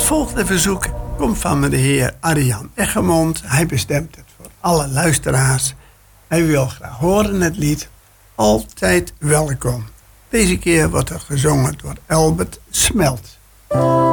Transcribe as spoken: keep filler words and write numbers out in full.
volgende verzoek komt van de heer Arjan Eggermond. Hij bestemt het voor alle luisteraars. Hij wil graag horen het lied Altijd Welkom. Deze keer wordt er gezongen door Albert Smelt.